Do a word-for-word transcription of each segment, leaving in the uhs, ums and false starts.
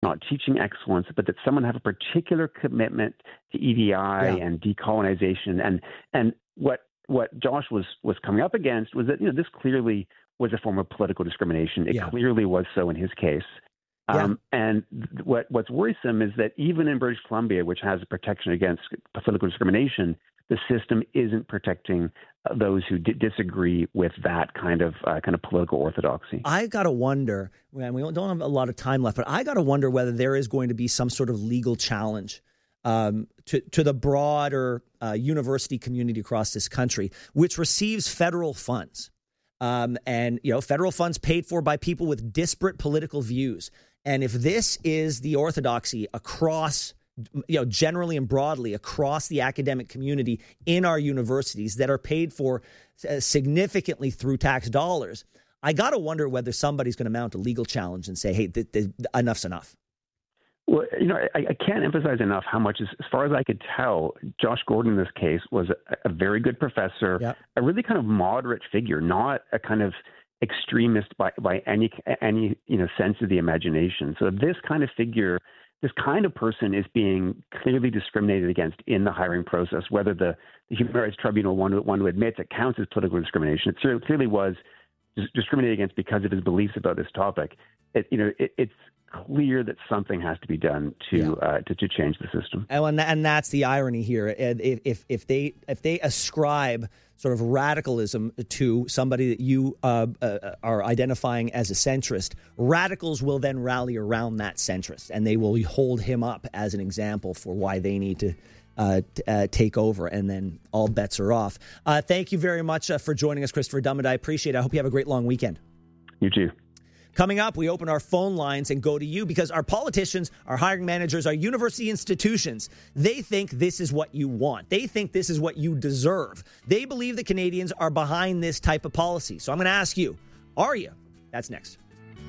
not teaching excellence, but that someone have a particular commitment to E D I yeah. and decolonization. And and what what Josh was was coming up against was that, you know, this clearly was a form of political discrimination. It yeah. clearly was so in his case. Yeah. Um, and th- what what's worrisome is that even in British Columbia, which has a protection against political discrimination, the system isn't protecting uh, those who d- disagree with that kind of uh, kind of political orthodoxy. I got to wonder, and we don't have a lot of time left, but I got to wonder whether there is going to be some sort of legal challenge um, to, to the broader uh, university community across this country, which receives federal funds. Um, and, you know, federal funds paid for by people with disparate political views. And if this is the orthodoxy across, you know, generally and broadly across the academic community in our universities that are paid for significantly through tax dollars, I got to wonder whether somebody's going to mount a legal challenge and say, hey, th- th- enough's enough. Well, you know, I, I can't emphasize enough how much, as, as far as I could tell, Josh Gordon in this case was a, a very good professor, yep. a really kind of moderate figure, not a kind of extremist by, by any any you know sense of the imagination. So this kind of figure, this kind of person is being clearly discriminated against in the hiring process, whether the, the Human Rights Tribunal want to, want to admit it counts as political discrimination. It clearly was discriminated against because of his beliefs about this topic. It, you know, it, it's clear that something has to be done to yeah. uh, to, to change the system. And and that's the irony here. If if, if they if they ascribe sort of radicalism to somebody that you uh, uh, are identifying as a centrist, radicals will then rally around that centrist, and they will hold him up as an example for why they need to uh, t- uh, take over, and then all bets are off. Uh, thank you very much uh, for joining us, Christopher Dummet. I appreciate it. I hope you have a great long weekend. You too. Coming up, we open our phone lines and go to you because our politicians, our hiring managers, our university institutions, they think this is what you want. They think this is what you deserve. They believe that Canadians are behind this type of policy. So I'm going to ask you, are you? That's next.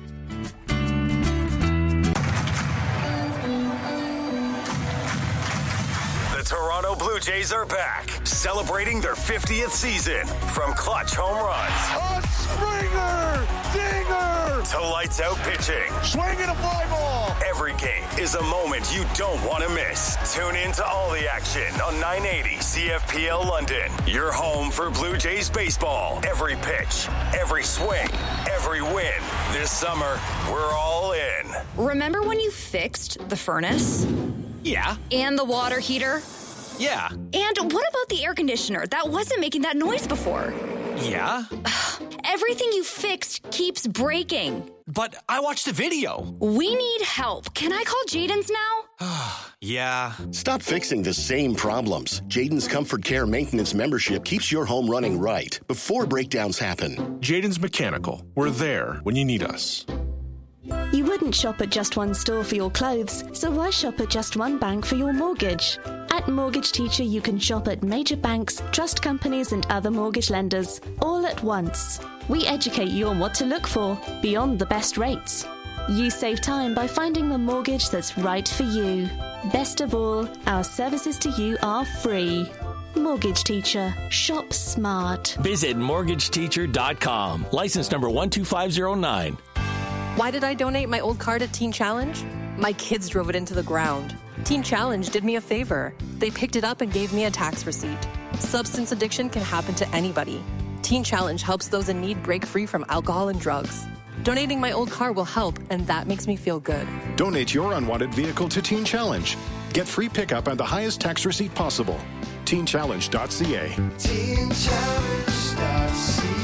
The Toronto Blue Jays are back, celebrating their fiftieth season. From clutch home runs, a Springer, dinger, to lights out pitching, swinging a fly ball. Every game is a moment you don't want to miss. Tune in to all the action on nine eighty C F P L London. Your home for Blue Jays baseball. Every pitch, every swing, every win. This summer, we're all in. Remember when you fixed the furnace? Yeah. And the water heater? Yeah. And what about the air conditioner? That wasn't making that noise before. Yeah. Everything you fixed keeps breaking. But I watched the video. We need help. Can I call Jaden's now? Yeah. Stop fixing the same problems. Jaden's Comfort Care Maintenance membership keeps your home running right before breakdowns happen. Jaden's Mechanical. We're there when you need us. You wouldn't shop at just one store for your clothes, so why shop at just one bank for your mortgage? At Mortgage Teacher, you can shop at major banks, trust companies, and other mortgage lenders, all at once. We educate you on what to look for, beyond the best rates. You save time by finding the mortgage that's right for you. Best of all, our services to you are free. Mortgage Teacher. Shop smart. Visit mortgage teacher dot com. License number one two five zero nine. Why did I donate my old car to Teen Challenge? My kids drove it into the ground. Teen Challenge did me a favor. They picked it up and gave me a tax receipt. Substance addiction can happen to anybody. Teen Challenge helps those in need break free from alcohol and drugs. Donating my old car will help, and that makes me feel good. Donate your unwanted vehicle to Teen Challenge. Get free pickup and the highest tax receipt possible. teen challenge dot c a. teen challenge dot c a.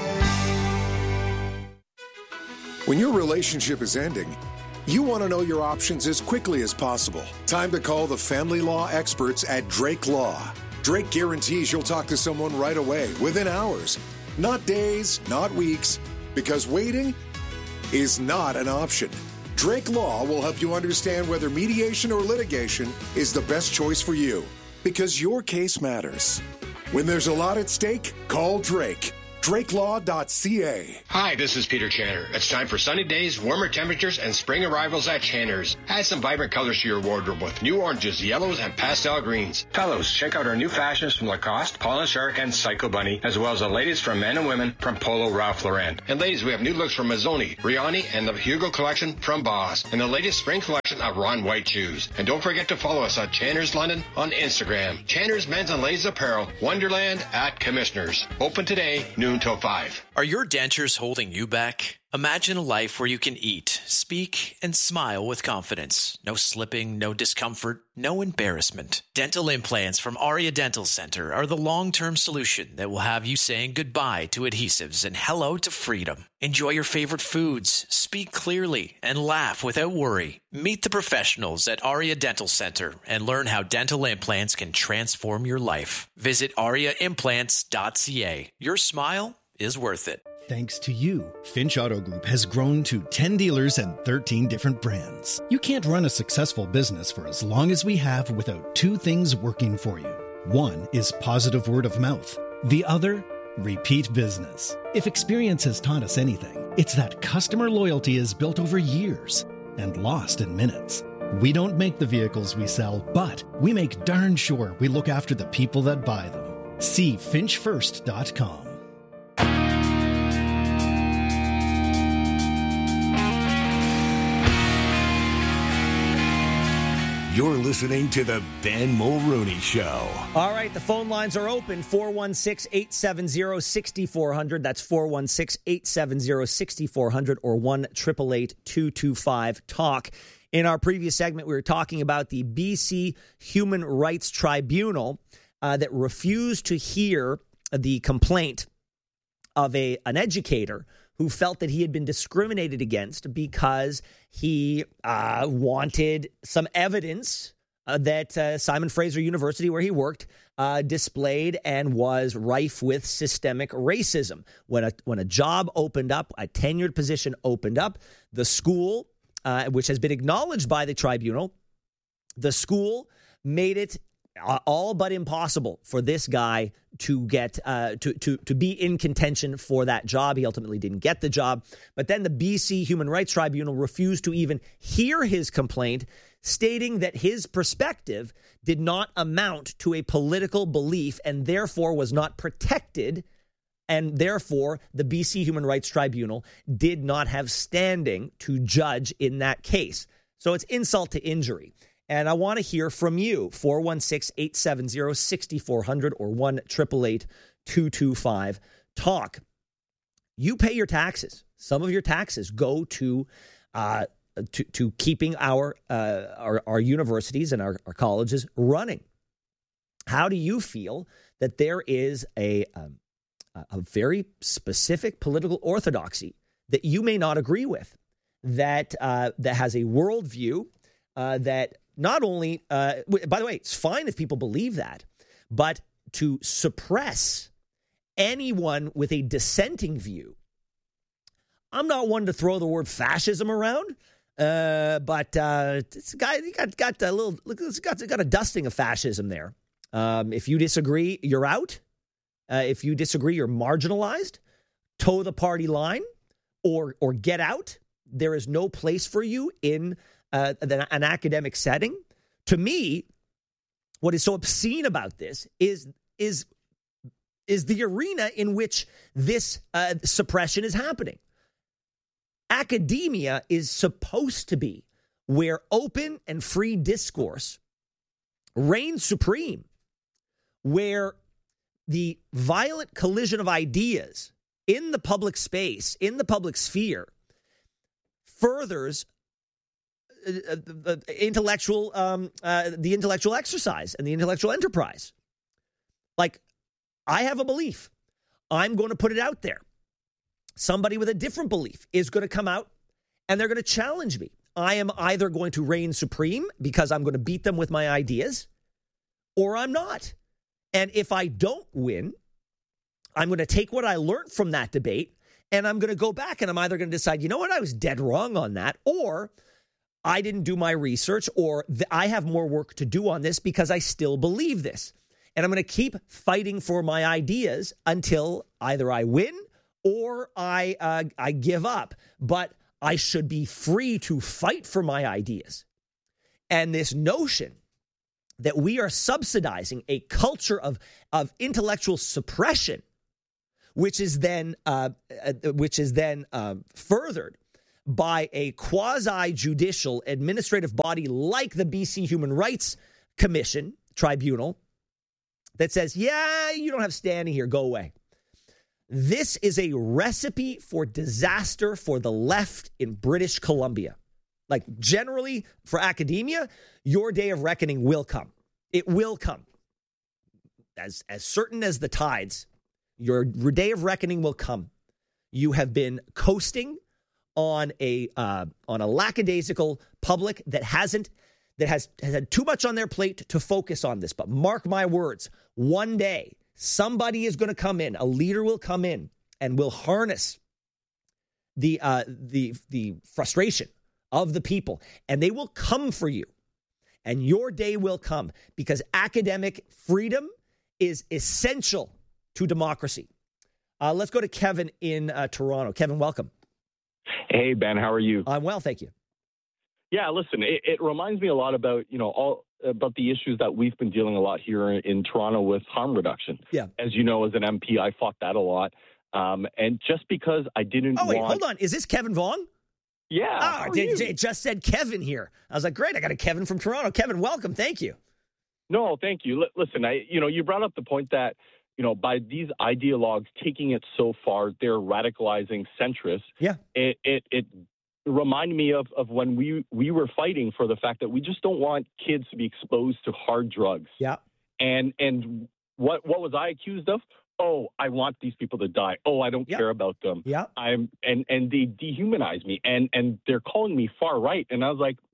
When your relationship is ending, you want to know your options as quickly as possible. Time to call the family law experts at Drake Law. Drake guarantees you'll talk to someone right away, within hours. Not days, not weeks, because waiting is not an option. Drake Law will help you understand whether mediation or litigation is the best choice for you, because your case matters. When there's a lot at stake, call Drake. drake law dot c a. Hi, this is Peter Channer. It's time for sunny days, warmer temperatures, and spring arrivals at Channer's. Add some vibrant colors to your wardrobe with new oranges, yellows, and pastel greens. Fellows, check out our new fashions from Lacoste, Paul and Shark, and Psycho Bunny, as well as the latest from men and women from Polo Ralph Lauren. And ladies, we have new looks from Mazzoni, Riani, and the Hugo collection from Boss, and the latest spring collection of Ron White shoes. And don't forget to follow us at Channer's London on Instagram. Channer's Men's and Ladies Apparel, Wonderland at Commissioners. Open today, noon till five. Are your dentures holding you back? Imagine a life where you can eat, speak, and smile with confidence. No slipping, no discomfort, no embarrassment. Dental implants from Aria Dental Center are the long-term solution that will have you saying goodbye to adhesives and hello to freedom. Enjoy your favorite foods, speak clearly, and laugh without worry. Meet the professionals at Aria Dental Center and learn how dental implants can transform your life. Visit aria implants dot c a. Your smile is worth it. Thanks to you, Finch Auto Group has grown to ten dealers and thirteen different brands. You can't run a successful business for as long as we have without two things working for you. One is positive word of mouth. The other, repeat business. If experience has taught us anything, it's that customer loyalty is built over years and lost in minutes. We don't make the vehicles we sell, but we make darn sure we look after the people that buy them. See finch first dot com. You're listening to the Ben Mulrooney Show. All right, the phone lines are open, four one six, eight seven zero, six four zero zero. That's four one six, eight seven zero, six four zero zero or one eight eight eight, two two five, talk. In our previous segment, we were talking about the B C Human Rights Tribunal uh, that refused to hear the complaint of a an educator who felt that he had been discriminated against because he uh, wanted some evidence uh, that uh, Simon Fraser University, where he worked, uh, displayed and was rife with systemic racism. When a when a job opened up, a tenured position opened up, the school, uh, which has been acknowledged by the tribunal, the school made it Uh, all but impossible for this guy to get uh, to to to be in contention for that job. He ultimately didn't get the job, but then the B C Human Rights Tribunal refused to even hear his complaint, stating that his perspective did not amount to a political belief and therefore was not protected, and therefore the B C Human Rights Tribunal did not have standing to judge in that case. So it's insult to injury. And I want to hear from you, four one six, eight seven zero, six four zero zero or one eight eight eight, two two five, talk. You pay your taxes. Some of your taxes go to uh, to, to keeping our, uh, our our universities and our, our colleges running. How do you feel that there is a, um, a very specific political orthodoxy that you may not agree with, that uh, that has a worldview uh, that not only, uh, by the way, it's fine if people believe that, but to suppress anyone with a dissenting view. I'm not one to throw the word fascism around, uh, but uh, this guy he got got a little, look, it's got got a dusting of fascism there. Um, if you disagree, you're out. Uh, if you disagree, you're marginalized. Toe the party line, or or get out. There is no place for you in Uh, an academic setting. To me, what is so obscene about this is is is the arena in which this uh, suppression is happening. Academia is supposed to be where open and free discourse reigns supreme, where the violent collision of ideas in the public space, in the public sphere, furthers Uh, the intellectual, um, uh, the intellectual exercise and the intellectual enterprise. Like, I have a belief. I'm going to put it out there. Somebody with a different belief is going to come out and they're going to challenge me. I am either going to reign supreme because I'm going to beat them with my ideas, or I'm not. And if I don't win, I'm going to take what I learned from that debate and I'm going to go back and I'm either going to decide, you know what, I was dead wrong on that, or I didn't do my research, or th- I have more work to do on this because I still believe this. And I'm going to keep fighting for my ideas until either I win or I uh, I give up. But I should be free to fight for my ideas. And this notion that we are subsidizing a culture of, of intellectual suppression, which is then uh, uh, which is then uh, furthered by a quasi-judicial administrative body like the B C Human Rights Commission Tribunal that says, yeah, you don't have standing here, go away. This is a recipe for disaster for the left in British Columbia. Like generally for academia, your day of reckoning will come. It will come. As, as certain as the tides, your day of reckoning will come. You have been coasting on a uh, on a lackadaisical public that hasn't that has, has had too much on their plate to focus on this. But mark my words, one day somebody is going to come in, a leader will come in and will harness the uh, the the frustration of the people, and they will come for you, and your day will come because academic freedom is essential to democracy. Uh, let's go to Kevin in uh, Toronto. Kevin, welcome. Hey, Ben, how are you? I'm well, thank you. Yeah, listen, it, it reminds me a lot about, you know, all about the issues that we've been dealing a lot here in, in Toronto with harm reduction. Yeah. As you know, as an M P, I fought that a lot. Um, and just because I didn't Oh, wait, want... hold on. Is this Kevin Vaughan? Yeah. Oh, it, it just said Kevin here. I was like, great, I got a Kevin from Toronto. Kevin, welcome. Thank you. No, thank you. L- listen, I, you know, you brought up the point that, you know, by these ideologues taking it so far, they're radicalizing centrists. Yeah. It it, it reminded me of, of when we, we were fighting for the fact that we just don't want kids to be exposed to hard drugs. Yeah. And and what what was I accused of? Oh, I want these people to die. Oh, I don't yeah. care about them. Yeah. I'm and and they dehumanize me and and they're calling me far right. And I was like,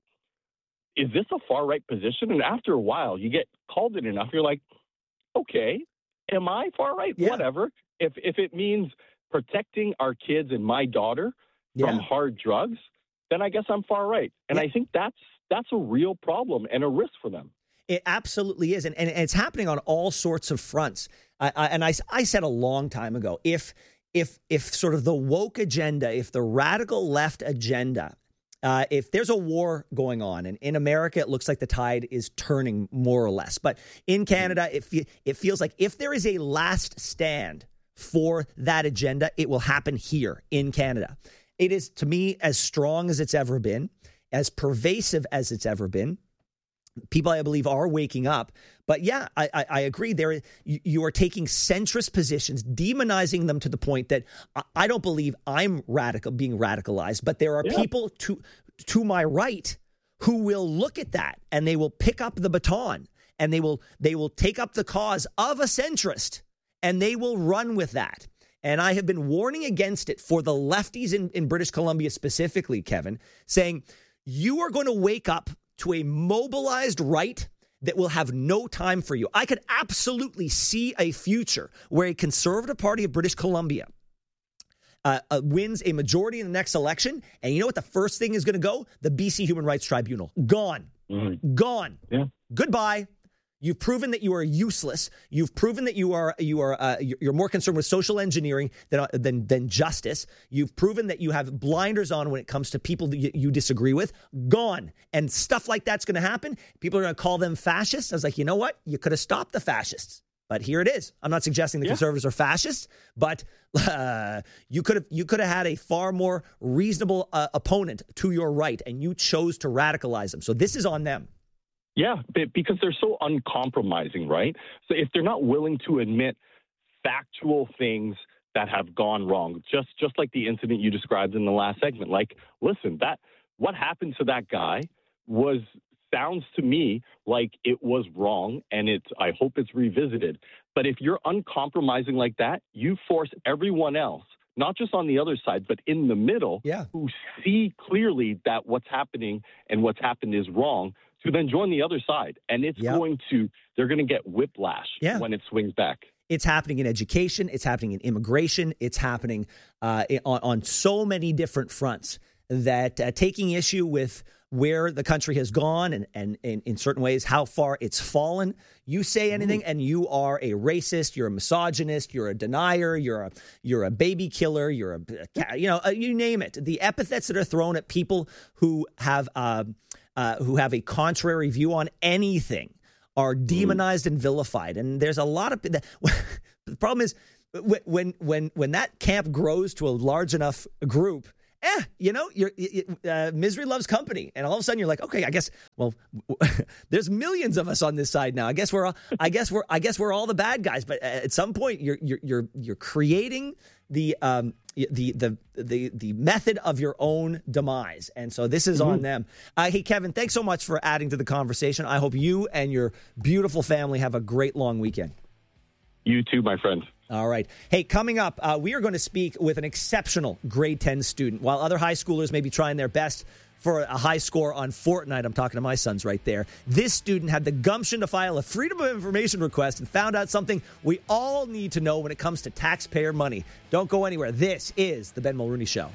is this a far right position? And after a while, you get called it enough. You're like, okay. Am I far right? Yeah. Whatever. If if it means protecting our kids and my daughter yeah. from hard drugs, then I guess I'm far right. And yeah. I think that's that's a real problem and a risk for them. It absolutely is. And, and it's happening on all sorts of fronts. I, I, and I, I said a long time ago, if if if sort of the woke agenda, if the radical left agenda, Uh, if there's a war going on, and in America, it looks like the tide is turning more or less. But in Canada, it, fe- it feels like if there is a last stand for that agenda, it will happen here in Canada. It is, to me, as strong as it's ever been, as pervasive as it's ever been. People, I believe, are waking up. But yeah, I, I, I agree. There, you, you are taking centrist positions, demonizing them to the point that I, I don't believe I'm radical, being radicalized. But there are yeah. people to to my right who will look at that and they will pick up the baton and they will they will take up the cause of a centrist and they will run with that. And I have been warning against it for the lefties in, in British Columbia specifically, Kevin, saying you are going to wake up to a mobilized right that will have no time for you. I could absolutely see a future where a Conservative Party of British Columbia uh, uh, wins a majority in the next election. And you know what the first thing is going to go? The B C Human Rights Tribunal. Gone. Mm-hmm. Gone. Yeah. Goodbye. You've proven that you are useless. You've proven that you are you are uh, you're more concerned with social engineering than than than justice. You've proven that you have blinders on when it comes to people that you, you disagree with. Gone. And stuff like that's going to happen. People are going to call them fascists. I was like, you know what? You could have stopped the fascists, but here it is. I'm not suggesting the yeah. conservatives are fascists, but uh, you could have you could have had a far more reasonable uh, opponent to your right, and you chose to radicalize them. So this is on them. Yeah, because they're so uncompromising, right? So if they're not willing to admit factual things that have gone wrong, just just like the incident you described in the last segment, like, listen, that what happened to that guy was sounds to me like it was wrong, and it's I hope it's revisited. But if you're uncompromising like that, you force everyone else, not just on the other side, but in the middle, yeah. who see clearly that what's happening and what's happened is wrong, to then join the other side. And it's yep. going to, they're going to get whiplash yeah. when it swings back. It's happening in education. It's happening in immigration. It's happening uh, on, on so many different fronts that uh, taking issue with where the country has gone and, and, and in certain ways how far it's fallen. You say anything and you are a racist, you're a misogynist, you're a denier, you're a you're a baby killer, you're a, you know, you name it. The epithets that are thrown at people who have uh, uh, who have a contrary view on anything are demonized and vilified. And there's a lot of the problem is when when when that camp grows to a large enough group, eh, you know, you're, uh, misery loves company, and all of a sudden you're like, okay, I guess, well, there's millions of us on this side now. I guess we're, all, I guess we're, I guess we're all the bad guys. But at some point, you're, you're, you're, you're creating the, um, the, the, the, the method of your own demise, and so this is mm-hmm. on them. Uh, hey, Kevin, thanks so much for adding to the conversation. I hope you and your beautiful family have a great long weekend. You too, my friend. All right. Hey, coming up, uh, we are going to speak with an exceptional grade ten student. While other high schoolers may be trying their best for a high score on Fortnite, I'm talking to my sons right there, this student had the gumption to file a Freedom of Information request and found out something we all need to know when it comes to taxpayer money. Don't go anywhere. This is The Ben Mulrooney Show.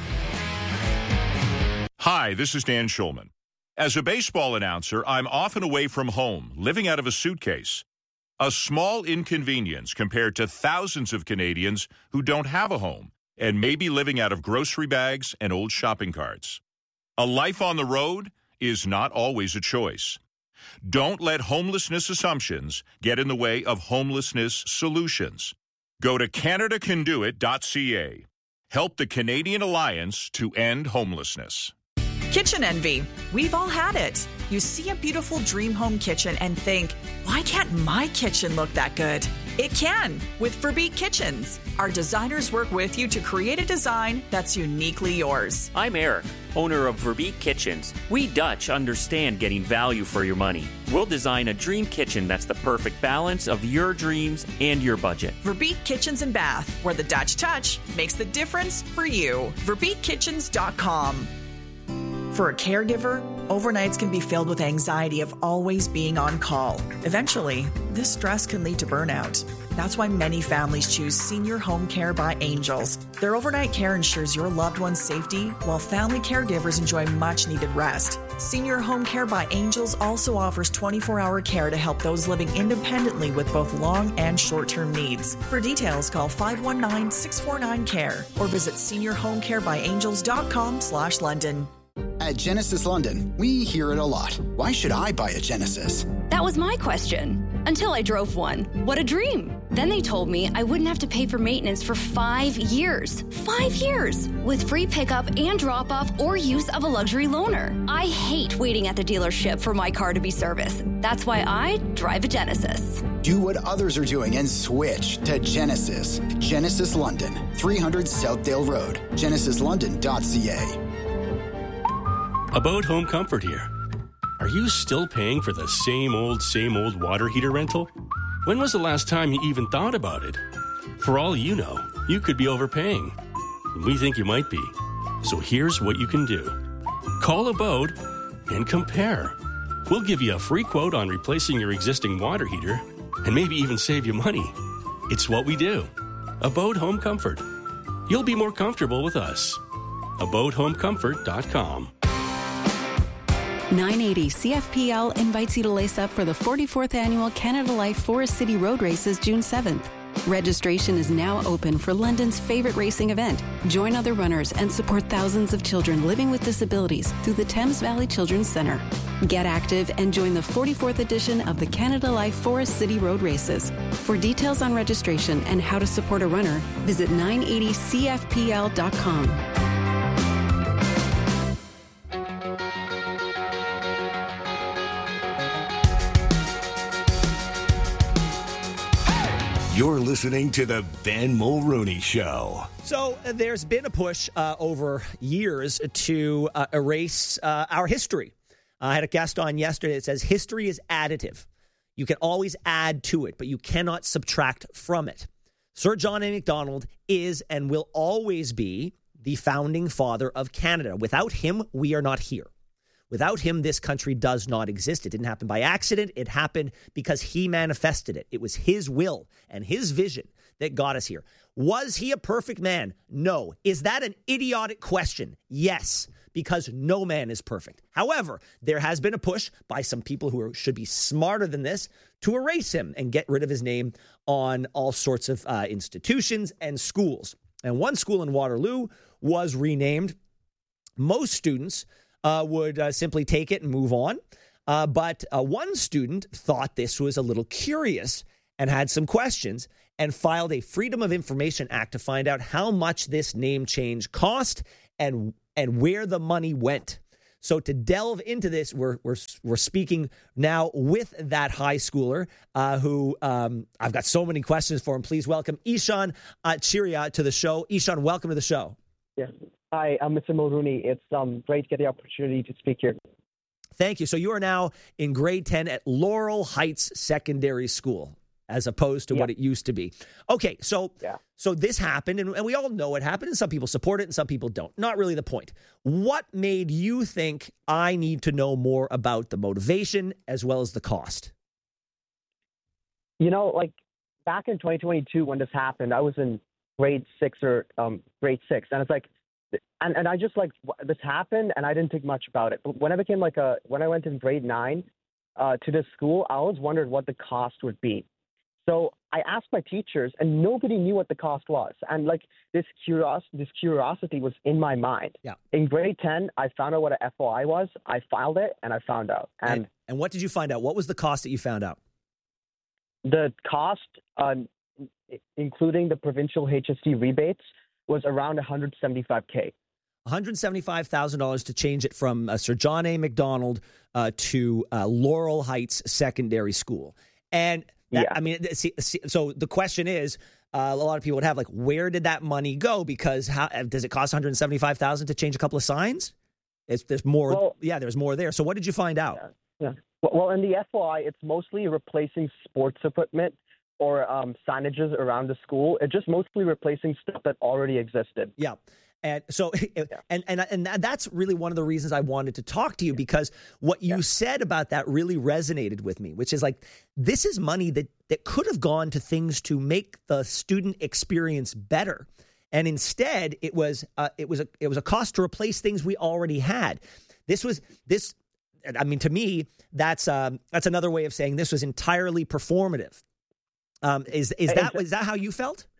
Hi, this is Dan Schulman. As a baseball announcer, I'm often away from home, living out of a suitcase. A small inconvenience compared to thousands of Canadians who don't have a home and may be living out of grocery bags and old shopping carts. A life on the road is not always a choice. Don't let homelessness assumptions get in the way of homelessness solutions. Go to Canada Can Do It dot C A. Help the Canadian Alliance to End Homelessness. Kitchen envy. We've all had it. You see a beautiful dream home kitchen and think, why can't my kitchen look that good? It can with Verbeek Kitchens. Our designers work with you to create a design that's uniquely yours. I'm Eric, owner of Verbeek Kitchens. We Dutch understand getting value for your money. We'll design a dream kitchen that's the perfect balance of your dreams and your budget. Verbeek Kitchens and Bath, where the Dutch touch makes the difference for you. Verbeek Kitchens dot com. For a caregiver, overnights can be filled with anxiety of always being on call. Eventually, this stress can lead to burnout. That's why many families choose Senior Home Care by Angels. Their overnight care ensures your loved one's safety, while family caregivers enjoy much-needed rest. Senior Home Care by Angels also offers twenty-four hour care to help those living independently with both long and short-term needs. For details, call five one nine, six four nine, C A R E or visit senior home care by angels dot com slash London. At Genesis London, we hear it a lot. Why should I buy a Genesis? That was my question. Until I drove one. What a dream. Then they told me I wouldn't have to pay for maintenance for five years. Five years! With free pickup and drop-off or use of a luxury loaner. I hate waiting at the dealership for my car to be serviced. That's why I drive a Genesis. Do what others are doing and switch to Genesis. Genesis London, three hundred Southdale Road. genesis london dot C A. About Home Comfort here. Are you still paying for the same old, same old water heater rental? When was the last time you even thought about it? For all you know, you could be overpaying. We think you might be. So here's what you can do. Call Abode and compare. We'll give you a free quote on replacing your existing water heater and maybe even save you money. It's what we do. Abode Home Comfort. You'll be more comfortable with us. abode home comfort dot com. nine eighty C F P L invites you to lace up for the forty-fourth Annual Canada Life Forest City Road Races June seventh. Registration is now open for London's favorite racing event. Join other runners and support thousands of children living with disabilities through the Thames Valley Children's Centre. Get active and join the forty-fourth edition of the Canada Life Forest City Road Races. For details on registration and how to support a runner, visit nine eighty C F P L dot com. You're listening to the Ben Mulrooney Show. So uh, there's been a push uh, over years to uh, erase uh, our history. Uh, I had a guest on yesterday that says history is additive. You can always add to it, but you cannot subtract from it. Sir John A. Macdonald is and will always be the founding father of Canada. Without him, we are not here. Without him, this country does not exist. It didn't happen by accident. It happened because he manifested it. It was his will and his vision that got us here. Was he a perfect man? No. Is that an idiotic question? Yes, because no man is perfect. However, there has been a push by some people who are, should be smarter than this to erase him and get rid of his name on all sorts of uh, institutions and schools. And one school in Waterloo was renamed. Most students uh, would uh, simply take it and move on. Uh, but uh, one student thought this was a little curious and had some questions and filed a Freedom of Information Act to find out how much this name change cost and and where the money went. So to delve into this, we're we're we're speaking now with that high schooler uh, who um, I've got so many questions for him. Please welcome Ishan uh, Chiria to the show. Ishan, welcome to the show. Yeah. Hi, I'm Mister Mulrooney. It's um, great to get the opportunity to speak here. Thank you. So you are now in grade ten at Laurel Heights Secondary School, as opposed to yeah. what it used to be. Okay, so yeah. so this happened, and, and we all know it happened, and some people support it and some people don't. Not really the point. What made you think I need to know more about the motivation as well as the cost? You know, like back in twenty twenty-two when this happened, I was in grade six or um, grade six, and it's like, and, and I just like, this happened, and I didn't think much about it. But when I became like a, when I went in grade nine uh, to this school, I always wondered what the cost would be. So I asked my teachers, and nobody knew what the cost was. And like this curiosity, this curiosity was in my mind. Yeah. In grade ten, I found out what an F O I was. I filed it, and I found out. And and, and what did you find out? What was the cost that you found out? The cost, uh, including the provincial H S T rebates, was around one hundred seventy-five thousand dollars. one hundred seventy-five thousand dollars to change it from uh, Sir John A. Macdonald uh, to uh, Laurel Heights Secondary School. And that, yeah. I mean, see, see, so the question is, uh, a lot of people would have like, where did that money go? Because how does it cost one hundred seventy-five thousand dollars to change a couple of signs? It's, there's more. Well, yeah, there's more there. So what did you find out? Yeah. yeah. Well, in the F O I, it's mostly replacing sports equipment or um, signages around the school. It's just mostly replacing stuff that already existed. Yeah. And so, and, and, and that's really one of the reasons I wanted to talk to you, because what you yeah. said about that really resonated with me, which is like, this is money that, that could have gone to things to make the student experience better. And instead it was, uh, it was a, it was a cost to replace things we already had. This was this, I mean, to me, that's, um, that's another way of saying this was entirely performative. Um, is, is that, is that how you felt?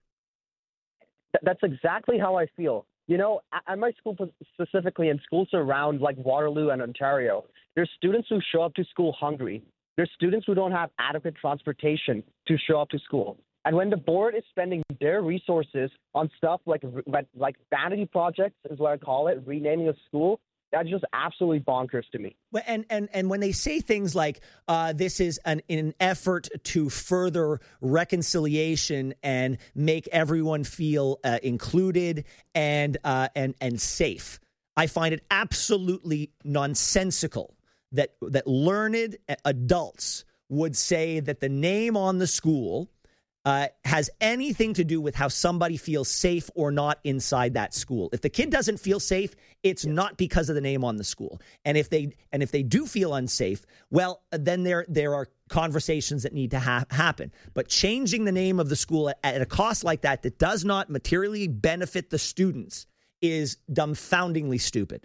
That's exactly how I feel. You know, at my school specifically, and schools around like Waterloo and Ontario, there's students who show up to school hungry. There's students who don't have adequate transportation to show up to school. And when the board is spending their resources on stuff like like vanity projects, is what I call it, renaming a school, that's just absolutely bonkers to me. And and and when they say things like uh, this is an, an effort to further reconciliation and make everyone feel uh, included and uh, and and safe, I find it absolutely nonsensical that that learned adults would say that the name on the school Uh, has anything to do with how somebody feels safe or not inside that school. If the kid doesn't feel safe, it's not because of the name on the school. And if they and if they do feel unsafe, well, then there there are conversations that need to ha- happen. But changing the name of the school at, at a cost like that that does not materially benefit the students is dumbfoundingly stupid.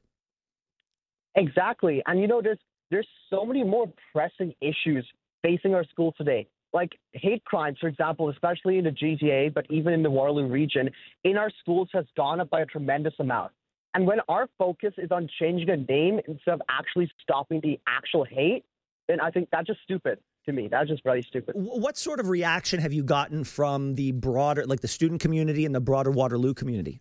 Exactly. And you know, there's there's so many more pressing issues facing our schools today. Like hate crimes, for example, especially in the G T A, but even in the Waterloo region, in our schools has gone up by a tremendous amount. And when our focus is on changing a name instead of actually stopping the actual hate, then I think that's just stupid to me. That's just really stupid. What sort of reaction have you gotten from the broader, like the student community and the broader Waterloo community?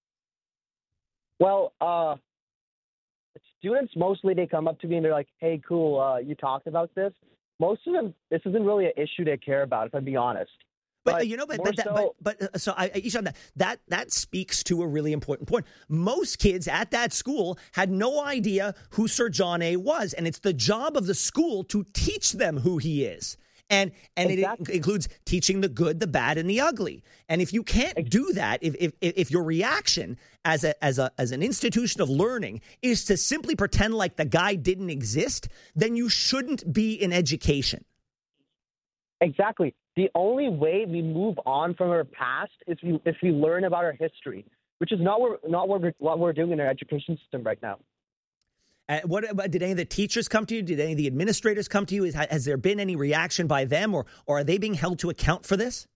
Well, uh, students mostly, they come up to me and they're like, hey, cool, uh, you talked about this. Most of them, this isn't really an issue they care about, if I'm being honest. But, but you know, but but, that, so, but but so I, Ishan, that that that speaks to a really important point. Most kids at that school had no idea who Sir John A. was, and it's the job of the school to teach them who he is. And and exactly. It includes teaching the good, the bad, and the ugly. And if you can't do that, if if if your reaction as a as a as an institution of learning is to simply pretend like the guy didn't exist, then you shouldn't be in education. Exactly. The only way we move on from our past is we, if we learn about our history, which is not what, not what we're, what we're doing in our education system right now. Uh, what did any of the teachers come to you? Did any of the administrators come to you? Has, has there been any reaction by them, or, or are they being held to account for this?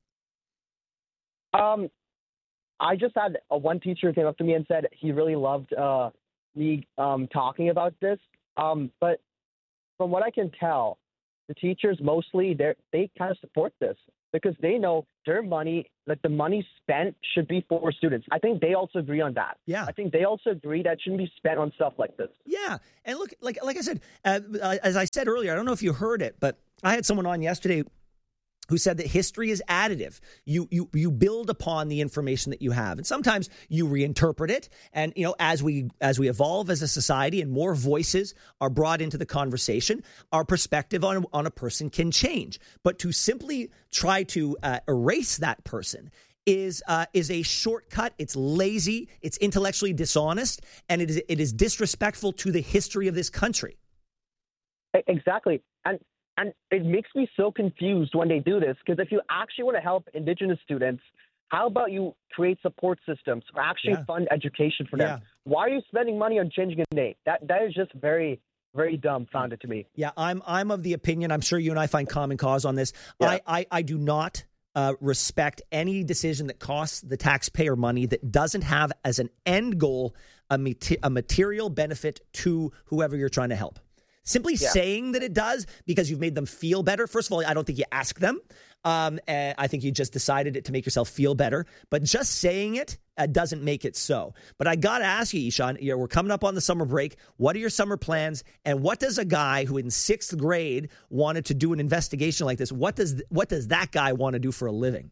Um, I just had a, one teacher came up to me and said he really loved uh, me um, talking about this. Um, but from what I can tell, the teachers mostly they they kind of support this because they know their money, like the money spent, should be for students. I think they also agree on that. Yeah, I think they also agree that it shouldn't be spent on stuff like this. Yeah, and look, like like I said, uh, as I said earlier, I don't know if you heard it, but I had someone on yesterday who said that history is additive. You you you build upon the information that you have, and sometimes you reinterpret it. And you know, as we as we evolve as a society, and more voices are brought into the conversation, our perspective on on a person can change. But to simply try to uh, erase that person is uh, is a shortcut. It's lazy. It's intellectually dishonest, and it is it is disrespectful to the history of this country. Exactly, and. And it makes me so confused when they do this, because if you actually want to help Indigenous students, how about you create support systems or actually yeah. fund education for them? Yeah. Why are you spending money on changing a name? That that is just very, very dumbfounded to me. Yeah, I'm I'm of the opinion, I'm sure you and I find common cause on this. Yeah. I, I, I do not uh, respect any decision that costs the taxpayer money that doesn't have as an end goal a, mate- a material benefit to whoever you're trying to help. Simply yeah. saying that it does because you've made them feel better. First of all, I don't think you ask them. Um, and I think you just decided it to make yourself feel better. But just saying it uh, doesn't make it so. But I got to ask you, Ishan, you know, we're coming up on the summer break. What are your summer plans? And what does a guy who in sixth grade wanted to do an investigation like this, what does what does that guy want to do for a living?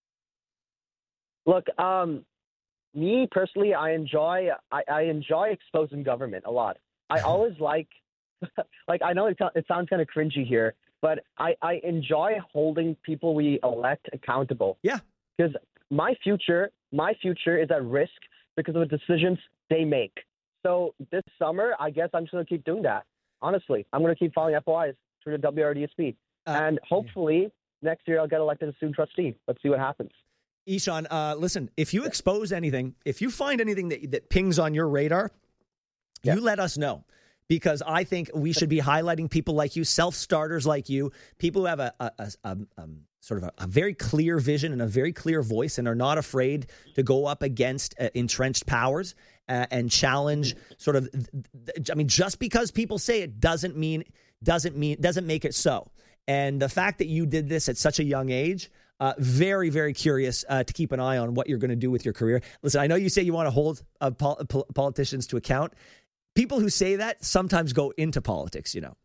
Look, um, me personally, I enjoy I, I enjoy exposing government a lot. I always like. Like, I know it, it sounds kind of cringy here, but I, I enjoy holding people we elect accountable. Yeah. Because my future, my future is at risk because of the decisions they make. So this summer, I guess I'm just going to keep doing that. Honestly, I'm going to keep following F O Is through the W R D S P. Uh, and hopefully yeah. next year I'll get elected as student trustee. Let's see what happens. Ishan, uh, listen, if you expose anything, if you find anything that, that pings on your radar, yeah. you let us know. Because I think we should be highlighting people like you, self-starters like you, people who have a, a, a, a um, sort of a, a very clear vision and a very clear voice and are not afraid to go up against uh, entrenched powers uh, and challenge sort of, I mean, just because people say it doesn't mean, doesn't mean, doesn't make it so. And the fact that you did this at such a young age, uh, very, very curious uh, to keep an eye on what you're going to do with your career. Listen, I know you say you want to hold uh, pol- pol- politicians to account. People who say that sometimes go into politics, you know.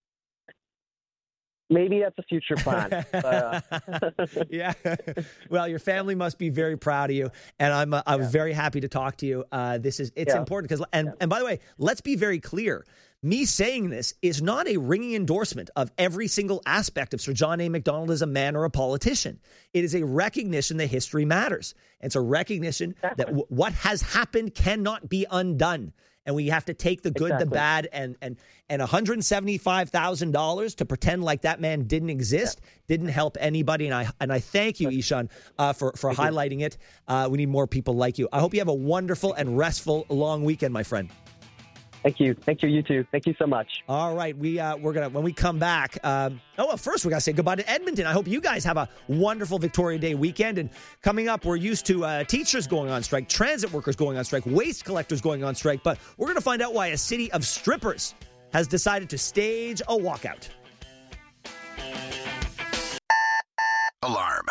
Maybe that's a future plan. But, uh... yeah. Well, your family must be very proud of you, and I'm uh, I was yeah. very happy to talk to you. Uh, this is it's yeah. important because and yeah. and by the way, let's be very clear. Me saying this is not a ringing endorsement of every single aspect of Sir John A. Macdonald as a man or a politician. It is a recognition that history matters. It's a recognition exactly. that w- what has happened cannot be undone. And we have to take the good, exactly. the bad, and and and one hundred seventy-five thousand dollars to pretend like that man didn't exist yeah. didn't help anybody. And I and I thank you, Ishan, uh, for for thank highlighting you. it. Uh, we need more people like you. I hope you have a wonderful and restful long weekend, my friend. Thank you. Thank you, you too. Thank you so much. All right. We, uh, we're going to, when we come back, um, oh, well, first we got to say goodbye to Edmonton. I hope you guys have a wonderful Victoria Day weekend. And coming up, we're used to uh, teachers going on strike, transit workers going on strike, waste collectors going on strike. But we're going to find out why a city of strippers has decided to stage a walkout. Alarm.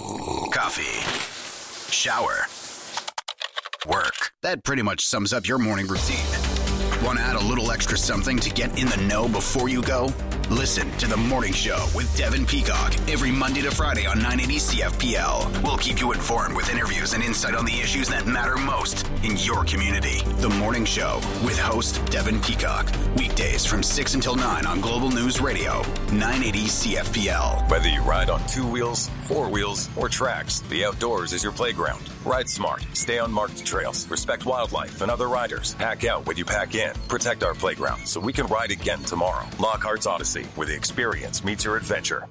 Coffee. Shower. Work. That pretty much sums up your morning routine. Want to add a little extra something to get in the know before you go? Listen to The Morning Show with Devin Peacock every Monday to Friday on nine eighty C F P L. We'll keep you informed with interviews and insight on the issues that matter most in your community. The Morning Show with host Devin Peacock. Weekdays from six until nine on Global News Radio, nine eighty C F P L. Whether you ride on two wheels, four wheels, or tracks, the outdoors is your playground. Ride smart, stay on marked trails, respect wildlife and other riders. Pack out when you pack in. Protect our playground so we can ride again tomorrow. Lockhart's Odyssey, where the experience meets your adventure.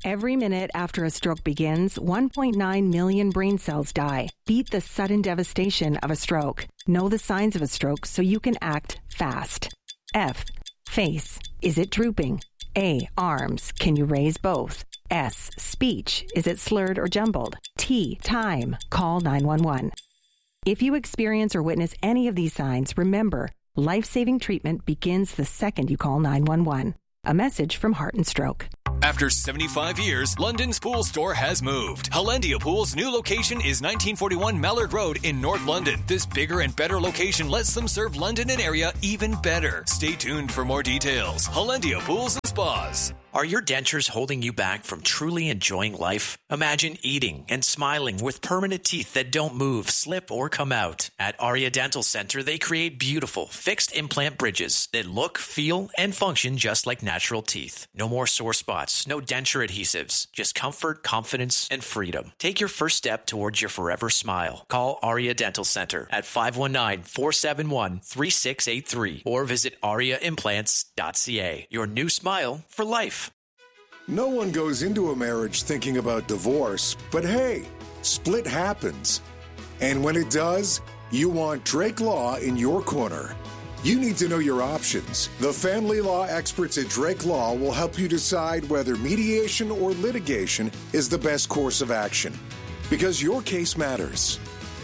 Every minute after a stroke begins, one point nine million brain cells die. Beat the sudden devastation of a stroke. Know the signs of a stroke so you can act fast. F. Face. Is it drooping? A. Arms. Can you raise both? S. Speech. Is it slurred or jumbled? T. Time. Call nine one one. If you experience or witness any of these signs, remember, life-saving treatment begins the second you call nine one one. A message from Heart and Stroke. After seventy-five years, London's pool store has moved. Hollandia Pool's new location is nineteen forty-one Mallard Road in North London. This bigger and better location lets them serve London and area even better. Stay tuned for more details. Hollandia Pools and Spas. Are your dentures holding you back from truly enjoying life? Imagine eating and smiling with permanent teeth that don't move, slip, or come out. At Aria Dental Center, they create beautiful, fixed implant bridges that look, feel, and function just like natural teeth. No more sore spots, no denture adhesives, just comfort, confidence, and freedom. Take your first step towards your forever smile. Call Aria Dental Center at five one nine, four seven one, three six eight three or visit aria implants dot c a. Your new smile for life. No one goes into a marriage thinking about divorce, but hey, split happens. And when it does, you want Drake Law in your corner. You need to know your options. The family law experts at Drake Law will help you decide whether mediation or litigation is the best course of action, because your case matters.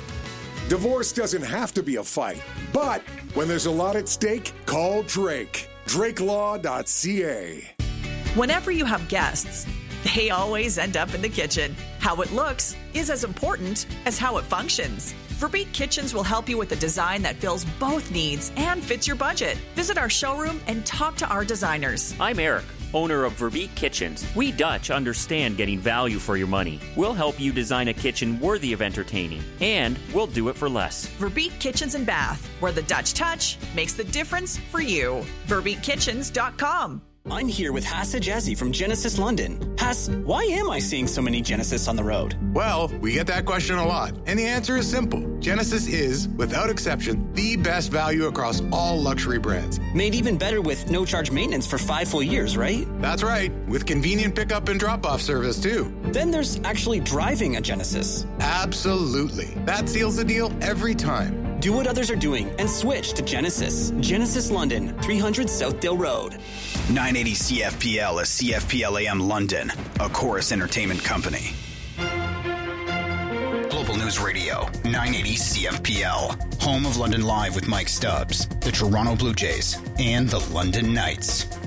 Divorce doesn't have to be a fight, but when there's a lot at stake, call Drake. drake law dot c a. Whenever you have guests, they always end up in the kitchen. How it looks is as important as how it functions. Verbeek Kitchens will help you with a design that fills both needs and fits your budget. Visit our showroom and talk to our designers. I'm Eric, owner of Verbeek Kitchens. We Dutch understand getting value for your money. We'll help you design a kitchen worthy of entertaining, and we'll do it for less. Verbeek Kitchens and Bath, where the Dutch touch makes the difference for you. verbeek kitchens dot com. I'm here with Hassa Jazzy from Genesis London. Hass, why am I seeing so many Genesis on the road? Well, we get that question a lot, and the answer is simple. Genesis is, without exception, the best value across all luxury brands. Made even better with no-charge maintenance for five full years, right? That's right, with convenient pickup and drop-off service, too. Then there's actually driving a Genesis. Absolutely. That seals the deal every time. Do what others are doing and switch to Genesis. Genesis London, three hundred Southdale Road. nine eighty C F P L is C F P L A M London, a Chorus Entertainment company. Global News Radio, nine eighty C F P L. Home of London Live with Mike Stubbs, the Toronto Blue Jays, and the London Knights.